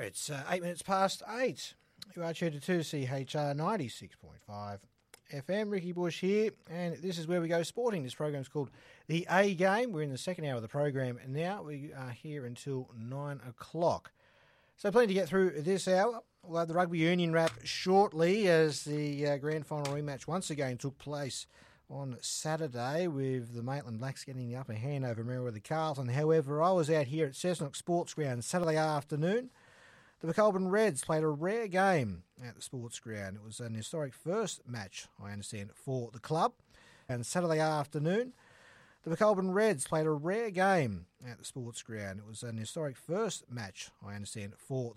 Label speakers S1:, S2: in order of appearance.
S1: It's 8 minutes past 8. You are tuned to 2CHR 96.5 FM. Ricky Bush here, and this is where we go sporting. This program's called The A Game. We're in the second hour of the program, and now we are here until 9 o'clock. So plenty to get through this hour. We'll have the rugby union wrap shortly as the grand final rematch once again took place on Saturday with the Maitland Blacks getting the upper hand over Meriwether Carlton. However, I was out here at Cessnock Sports Ground Saturday afternoon. The McAlpin Reds played a rare game at the sports ground. It was an historic first match, I understand, for the club. And Saturday afternoon, the McAlpin Reds played a rare game at the sports ground. It was an historic first match, I understand, for